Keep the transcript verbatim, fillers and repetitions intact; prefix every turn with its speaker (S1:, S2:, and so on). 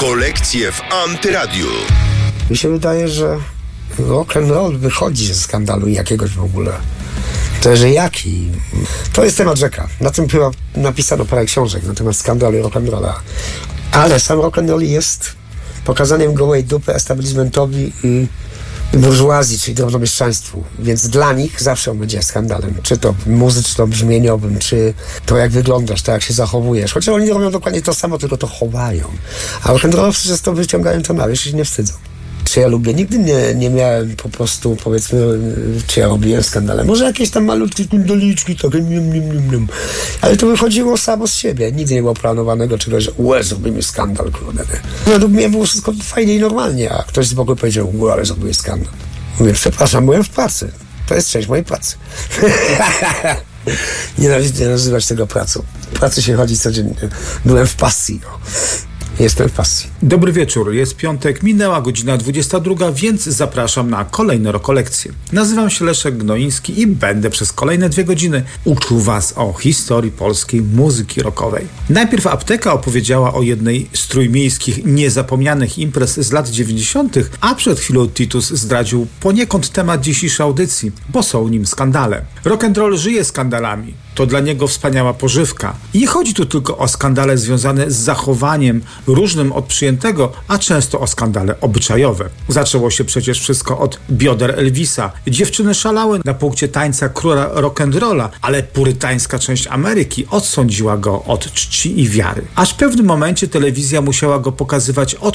S1: Kolekcje w Antyradiu.
S2: Mi się wydaje, że rock and roll wychodzi ze skandalu jakiegoś w ogóle. To, że jaki? To jest temat rzeka. Na tym chyba napisano parę książek na temat skandalu rock and rolla. Ale sam rock and roll jest pokazaniem gołej dupy establishmentowi i burżuazji, czyli drobnomieszczaństwu. Więc dla nich zawsze on będzie skandalem. Czy to muzyczno-brzmieniowym, czy to jak wyglądasz, to jak się zachowujesz. Chociaż oni robią dokładnie to samo, tylko to chowają. A rock'n'rollowcy często wyciągają to na wierzch i się nie wstydzą. Czy ja lubię? Nigdy nie, nie miałem po prostu, powiedzmy, czy ja robiłem skandale. Może jakieś tam malutkie kundoliczki, takie nium, nium, nium, nium. Ale to wychodziło samo z siebie. Nigdy nie było planowanego czegoś, że ue, zrobimy skandal, kurde. Według mnie było wszystko fajnie i normalnie, a ktoś z boku powiedział, ue, ale zrobiłem skandal. Mówię, przepraszam, byłem w pracy. To jest część mojej pracy. Nienawidzę nazywać tego pracą. W pracy się chodzi codziennie. Byłem w pasji, no. Jestem w pasji.
S3: Dobry wieczór, jest piątek, minęła godzina dwudziesta druga, więc zapraszam na kolejne rekolekcje. Nazywam się Leszek Gnoiński i będę przez kolejne dwie godziny uczył Was o historii polskiej muzyki rockowej. Najpierw Apteka opowiedziała o jednej z trójmiejskich niezapomnianych imprez z lat dziewięćdziesiątych, a przed chwilą Titus zdradził poniekąd temat dzisiejszej audycji, bo są nim skandale. Rock'n'roll żyje skandalami. To dla niego wspaniała pożywka. I nie chodzi tu tylko o skandale związane z zachowaniem różnym od przyjętego, a często o skandale obyczajowe. Zaczęło się przecież wszystko od bioder Elvisa. Dziewczyny szalały na punkcie tańca króla rock'n'rolla, ale purytańska część Ameryki odsądziła go od czci i wiary. Aż w pewnym momencie telewizja musiała go pokazywać od